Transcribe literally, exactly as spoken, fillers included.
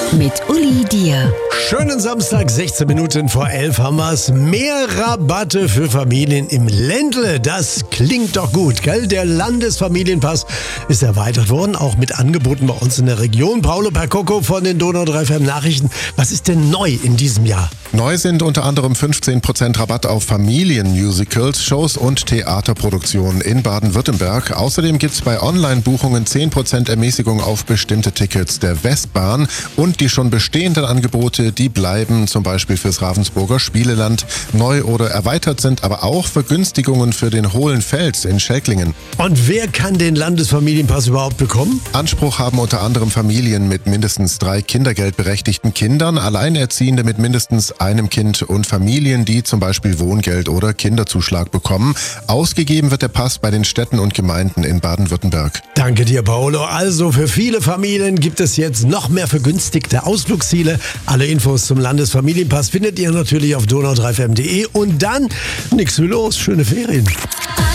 mit Uli Dier. Schönen Samstag, sechzehn Minuten vor elf haben wir's. Mehr Rabatte für Familien im Ländle. Das klingt doch gut, gell? Der Landesfamilienpass ist erweitert worden, auch mit Angeboten bei uns in der Region. Paolo Percoco von den Donau drei F M Nachrichten. Was ist denn neu in diesem Jahr? Neu sind unter anderem fünfzehn Prozent Rabatt auf Familienmusicals, Shows und Theaterproduktionen in Baden-Württemberg. Außerdem gibt's bei Online-Buchungen zehn Prozent Ermäßigung auf bestimmte Tickets der Westbahn. Und die schon bestehenden Angebote, die bleiben zum Beispiel fürs Ravensburger Spieleland. Neu oder erweitert sind aber auch Vergünstigungen für den Hohlen Fels in Schelklingen. Und wer kann den Landesfamilienpass überhaupt bekommen? Anspruch haben unter anderem Familien mit mindestens drei kindergeldberechtigten Kindern, Alleinerziehende mit mindestens einem Kind und Familien, die zum Beispiel Wohngeld oder Kinderzuschlag bekommen. Ausgegeben wird der Pass bei den Städten und Gemeinden in Baden-Württemberg. Danke dir, Paolo. Also für viele Familien gibt es jetzt noch mehr vergünstigte Ausflugsziele. Alle Infos zum Landesfamilienpass findet ihr natürlich auf donau drei f m punkt de. Und dann, nix wie los, schöne Ferien.